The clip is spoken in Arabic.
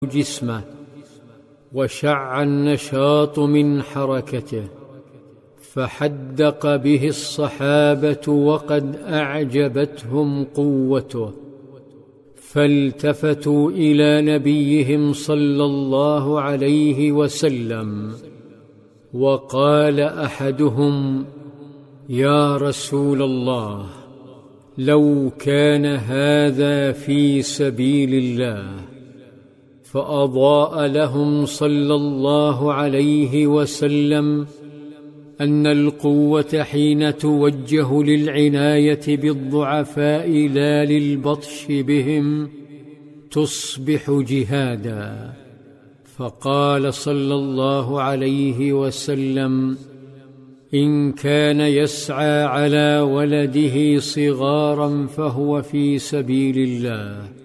جسمه، وشع النشاط من حركته، فحدق به الصحابة وقد أعجبتهم قوته، فالتفتوا إلى نبيهم صلى الله عليه وسلم، وقال أحدهم: يا رسول الله، لو كان هذا في سبيل الله. فأضاء لهم صلى الله عليه وسلم أن القوة حين توجه للعناية بالضعفاء لا للبطش بهم تصبح جهادا. فقال صلى الله عليه وسلم: إن كان يسعى على ولده صغارا فهو في سبيل الله،